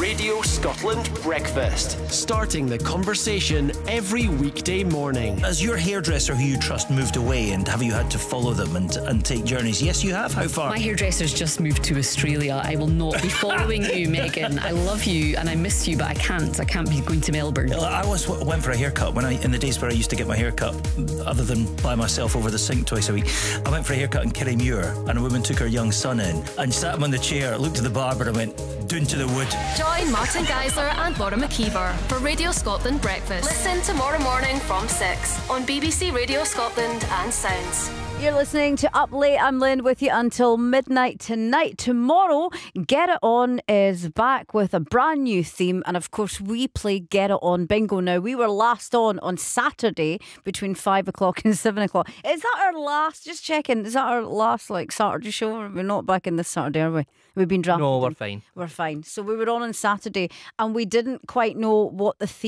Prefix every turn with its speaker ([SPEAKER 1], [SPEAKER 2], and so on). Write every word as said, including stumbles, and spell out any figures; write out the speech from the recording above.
[SPEAKER 1] Radio Scotland Breakfast. Starting the conversation every weekday morning.
[SPEAKER 2] Has your hairdresser who you trust moved away, and have you had to follow them and, and take journeys? Yes, you have. How far?
[SPEAKER 3] My hairdresser's just moved to Australia. I will not be following you, Megan. I love you and I miss you, but I can't. I can't be going to Melbourne.
[SPEAKER 2] I always went for a haircut when I, in the days where I used to get my haircut, other than by myself over the sink twice a week. I went for a haircut in Kirriemuir, and a woman took her young son in and sat him on the chair, looked at the barber and went, "Doon to the wood."
[SPEAKER 4] Join Martin Geisler and Laura McKeever for Radio Scotland Breakfast. Listen tomorrow morning from six on B B C Radio Scotland and Sounds.
[SPEAKER 5] You're listening to Up Late. I'm Lynn with you until midnight tonight. Tomorrow, Get It On is back with a brand new theme. And of course, we play Get It On Bingo now. We were last on on Saturday between five o'clock and seven o'clock. Is that our last, just checking, is that our last like Saturday show? We're not back in this Saturday, are we? We've been drafted.
[SPEAKER 6] No, we're
[SPEAKER 5] in.
[SPEAKER 6] fine.
[SPEAKER 5] We're fine. So we were on on Saturday and we didn't quite know what the theme